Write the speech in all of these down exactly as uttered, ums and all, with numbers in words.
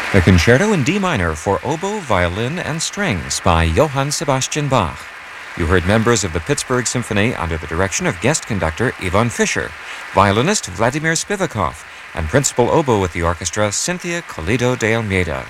The Concerto in D minor for oboe, violin, and strings by Johann Sebastian Bach. You heard members of the Pittsburgh Symphony under the direction of guest conductor Ivan Fischer, violinist Vladimir Spivakov, and principal oboe with the orchestra Cynthia Colido de Almeida.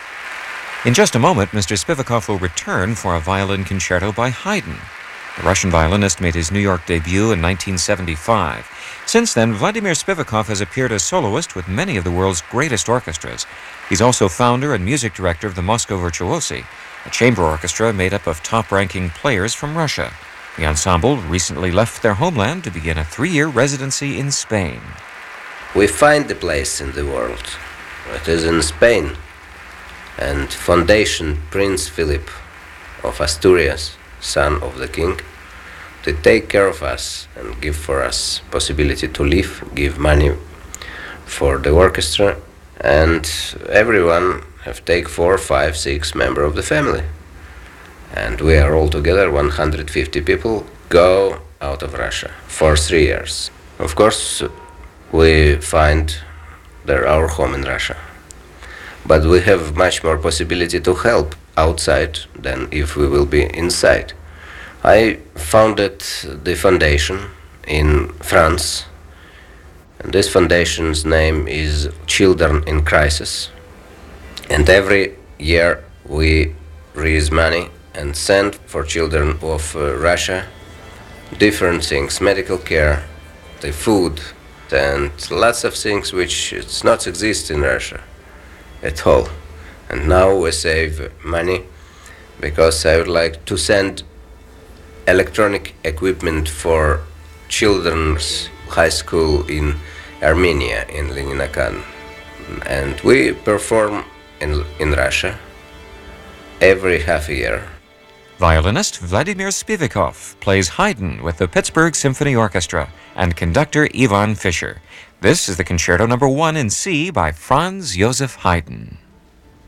In just a moment, Mister Spivakov will return for a violin concerto by Haydn. The Russian violinist made his New York debut in nineteen seventy-five. Since then, Vladimir Spivakov has appeared as soloist with many of the world's greatest orchestras. He's also founder and music director of the Moscow Virtuosi, a chamber orchestra made up of top-ranking players from Russia. The ensemble recently left their homeland to begin a three-year residency in Spain. We find the place in the world. It is in Spain. And Foundation Prince Philip of Asturias, son of the king, to take care of us and give for us possibility to live, give money for the orchestra, and everyone have take four, five, six member of the family. And we are all together, one hundred fifty people, go out of Russia for three years. Of course, we find there our home in Russia. But we have much more possibility to help outside than if we will be inside. I founded the foundation in France, and this foundation's name is Children in Crisis. And every year we raise money and send for children of uh, Russia different things, medical care, the food, and lots of things which does not exist in Russia at all. And now we save money because I would like to send electronic equipment for children's high school in Armenia, in Leninakan. And we perform in, in Russia every half a year. Violinist Vladimir Spivakov plays Haydn with the Pittsburgh Symphony Orchestra and conductor Ivan Fischer. This is the Concerto Number One in C by Franz Joseph Haydn.